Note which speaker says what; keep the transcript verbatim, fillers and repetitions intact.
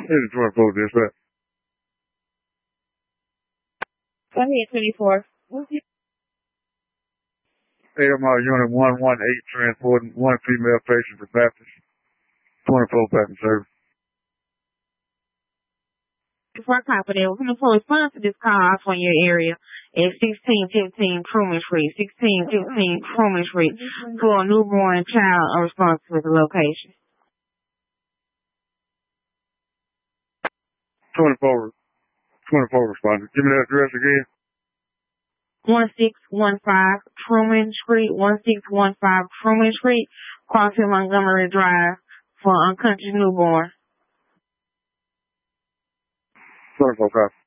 Speaker 1: This is twenty-four dispatch.
Speaker 2: Go ahead, twenty-four.
Speaker 1: A M R Unit one one eight transporting one female patient for Baptist. twenty-four Baptist service.
Speaker 2: Before copy that, we're going to respond to this call off on your area at sixteen fifteen Truman Street, sixteen fifteen Truman Street, for a newborn child unresponsive at the location.
Speaker 1: twenty-four, twenty-four responders. Give me that address again.
Speaker 2: one six one five Truman Street, one six one five Truman Street, crossing Montgomery Drive for unconscious newborn.
Speaker 1: twenty-four copy.